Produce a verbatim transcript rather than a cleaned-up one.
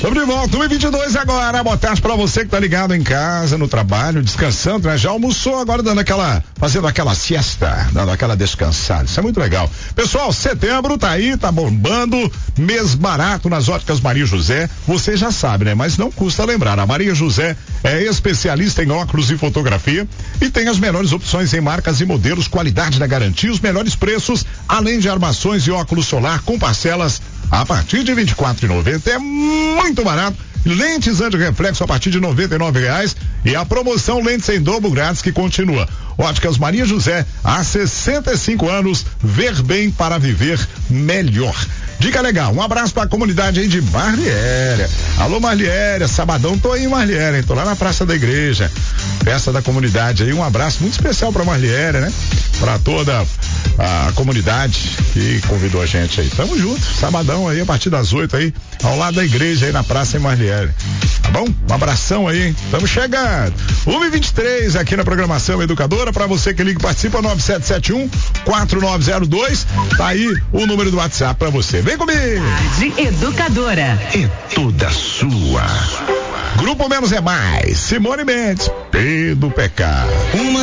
Estamos de volta, uma e vinte e dois agora. Boa tarde pra você que tá ligado em casa, no trabalho, descansando, né? Já almoçou, agora dando aquela, fazendo aquela siesta, dando aquela descansada. Isso é muito legal. Pessoal, setembro tá aí, tá bombando, mês barato nas óticas Maria José. Você já sabe, né? Mas não custa lembrar. A Maria José é especialista em óculos e fotografia e tem as melhores opções em marcas e modelos, qualidade da garantia, os melhores preços, além de armações e óculos solar com parcelas a partir de vinte e quatro reais e noventa centavos. É muito barato. Lentes anti-reflexo a partir de noventa e nove reais e a promoção lentes em dobro grátis que continua. Óticas Maria José, há sessenta e cinco anos, ver bem para viver melhor. Dica legal, um abraço pra comunidade aí de Marliéria. Alô Marliéria, sabadão tô aí em Marliéria, hein? Tô lá na Praça da Igreja, festa da comunidade aí, um abraço muito especial pra Marliéria, né? Pra toda a comunidade que convidou a gente aí. Tamo junto, sabadão aí a partir das oito aí, ao lado da igreja aí na Praça em Marliéria. Tá bom? Um abração aí, hein? Tamo chegando. uma e vinte e três aqui na programação Educadora, pra você que liga e participa, nove sete sete um, quatro nove zero dois, tá aí o número do WhatsApp pra você. Vem comigo. Tarde Educadora. É toda sua. Grupo Menos é Mais. Simone Mendes. Pedro Pecado. Uma